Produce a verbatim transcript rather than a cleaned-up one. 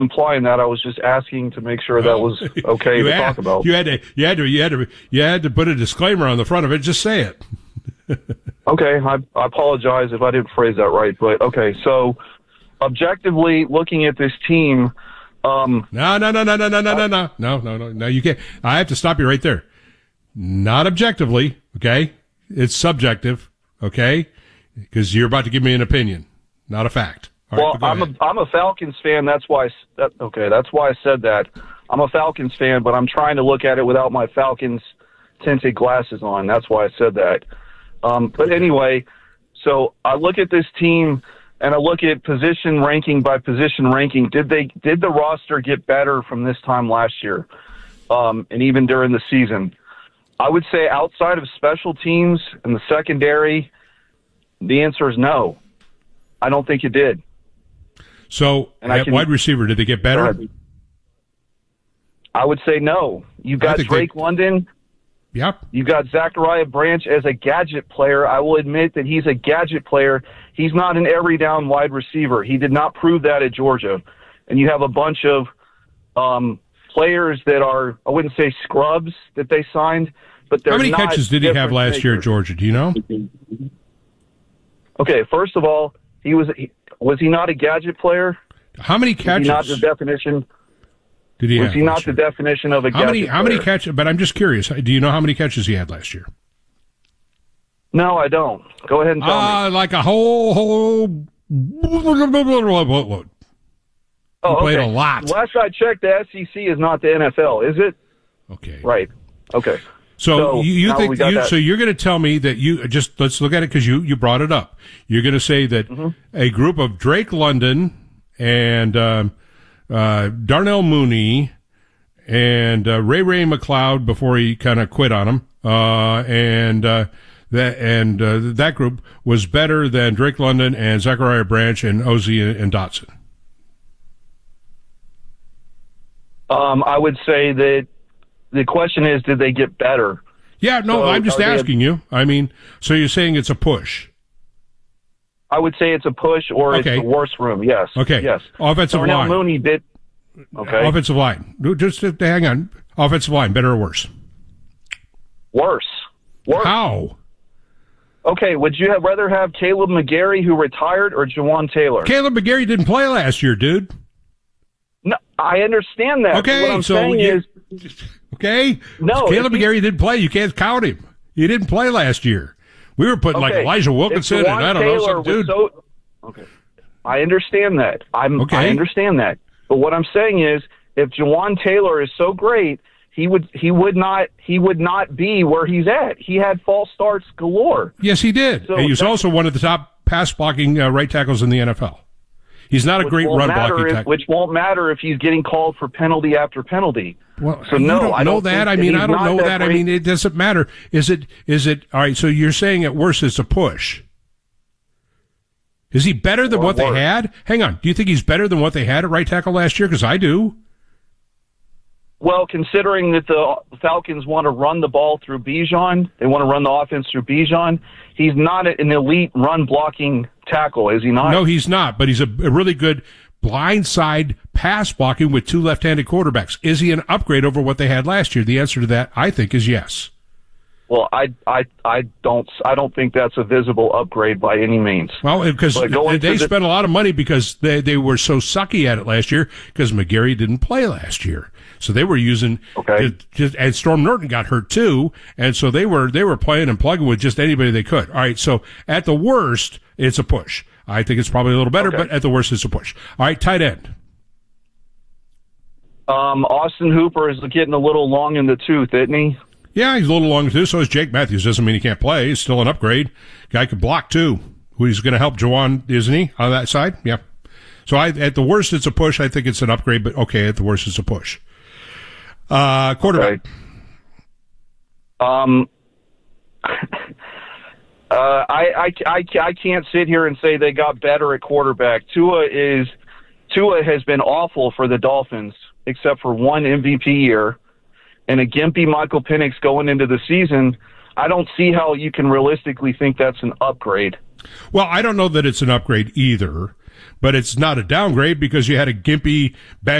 implying that. I was just asking to make sure that was okay you to had, talk about. You had to, you had to, you had to, you had to put a disclaimer on the front of it. Just say it. Okay, I, I apologize if I didn't phrase that right, but okay. So, objectively looking at this team, um, no, no, no, no, no, no, no, no, no, no, no, no, no. You can't. I have to stop you right there. Not objectively, okay? It's subjective, okay? Because you're about to give me an opinion, not a fact. All well, right, I'm ahead. a I'm a Falcons fan. That's why. I, that, okay, that's why I said that. I'm a Falcons fan, but I'm trying to look at it without my Falcons tinted glasses on. That's why I said that. Um, but anyway, so I look at this team and I look at position ranking by position ranking. Did they did the roster get better from this time last year, um, and even during the season? I would say outside of special teams and the secondary, the answer is no. I don't think it did. So, and at can, wide receiver, did they get better? I would say no. You got Drake they, London. Yep. You got Zachariah Branch as a gadget player. I will admit that he's a gadget player. He's not an every down wide receiver. He did not prove that at Georgia. And you have a bunch of um, players that are, I wouldn't say scrubs that they signed, but they're How many not catches did he have last makers. year at Georgia? Do you know? Okay, first of all, he was he, was he not a gadget player? How many catches? Was he not the definition? Did he was have he not year? the definition of a how gadget many? How player? many catches? But I'm just curious. Do you know how many catches he had last year? No, I don't. Go ahead and tell uh, me. Like a whole whole. Oh, he played okay. a lot. Last I checked, the S E C is not the N F L, is it? Okay. Right. Okay. So, so you, you think you, that. so you're going to tell me that you just let's look at it because you you brought it up. You're going to say that mm-hmm. a group of Drake London and um, uh, Darnell Mooney and uh, Ray Ray McLeod before he kind of quit on him, uh, and uh, that and uh, that group was better than Drake London and Zachariah Branch and Ozzie and, and Dotson. Um, I would say that the question is, did they get better? Yeah, no, so I'm just asking they, you. I mean, so you're saying it's a push? I would say it's a push, or okay. it's the worst room. Yes. Okay. Yes. Offensive Darnell line. Mooney did. Okay. Offensive line. Just hang on. Offensive line, better or worse? Worse. Worse. How? Okay. Would you have rather have Caleb McGarry, who retired, or Jawan Taylor? Caleb McGarry didn't play last year, dude. No, I understand that. Okay, what I'm so saying you, is, okay. No, Caleb he, McGarry didn't play. You can't count him. He didn't play last year. We were putting okay. like Elijah Wilkinson and I don't Taylor know some dude. So, okay, I understand that. I'm. Okay. I understand that. But what I'm saying is, if Jawan Taylor is so great, he would. He would not. He would not be where he's at. He had false starts galore. Yes, he did. So he was also one of the top pass blocking uh, right tackles in the N F L. He's not a great run blocking if, tackle. Which won't matter if he's getting called for penalty after penalty. Well, so you no, don't I know don't that. I that mean, I don't know that. that. I mean, it doesn't matter. Is it? Is it? All right. So you're saying at worst it's a push. Is he better than or what worse. they had? Hang on. Do you think he's better than what they had at right tackle last year? Because I do. Well, considering that the Falcons want to run the ball through Bijan, they want to run the offense through Bijan, he's not an elite run blocking tackle, is he not? No, he's not, but he's a, a really good blindside pass blocking with two left-handed quarterbacks. Is he an upgrade over what they had last year? The answer to that, I think, is yes. Well, I, I, I don't, I don't think that's a visible upgrade by any means. Well, because they the, spent a lot of money because they, they were so sucky at it last year because McGarry didn't play last year. So they were using, okay. just, just, and Storm Norton got hurt too, and so they were they were playing and plugging with just anybody they could. All right, so at the worst, it's a push. I think it's probably a little better, okay. but at the worst, it's a push. All right, tight end. Um, Austin Hooper is getting a little long in the tooth, isn't he? Yeah, he's a little long too. So is Jake Matthews. Doesn't mean he can't play. He's still an upgrade. Guy can block too. Who's going to help Jawan, isn't he, on that side? Yeah. So I, at the worst, it's a push. I think it's an upgrade, but okay, at the worst, it's a push. Uh, quarterback. Okay. Um, uh, I, I, I, I can't sit here and say they got better at quarterback. Tua is, Tua has been awful for the Dolphins, except for one M V P year. And a gimpy Michael Penix going into the season, I don't see how you can realistically think that's an upgrade. Well, I don't know that it's an upgrade either. but it's not a downgrade because you had a gimpy bag